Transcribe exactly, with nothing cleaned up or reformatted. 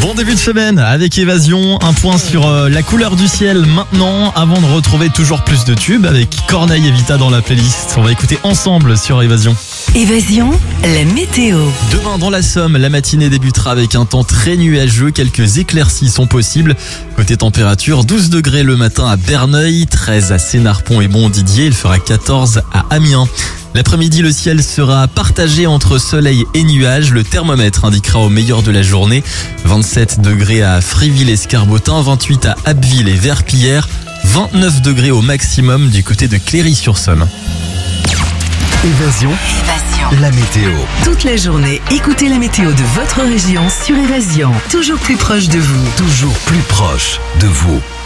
Bon début de semaine avec Évasion, un point sur euh, la couleur du ciel maintenant, avant de retrouver toujours plus de tubes avec Corneille et Vita dans la playlist. On va écouter ensemble sur Évasion. Évasion, la météo. Demain dans la Somme, la matinée débutera avec un temps très nuageux, quelques éclaircies sont possibles. Côté température, douze degrés le matin à Berneuil, treize à Sénarpont et Montdidier, il fera quatorze à Amiens. L'après-midi, le ciel sera partagé entre soleil et nuages. Le thermomètre indiquera au meilleur de la journée vingt-sept degrés à Fréville-Escarbotin, vingt-huit à Abbeville et Verpillière, vingt-neuf degrés au maximum du côté de Cléry-sur-Somme. Évasion, Évasion. la météo. Toute la journée, écoutez la météo de votre région sur Évasion. Toujours plus proche de vous. Toujours plus proche de vous.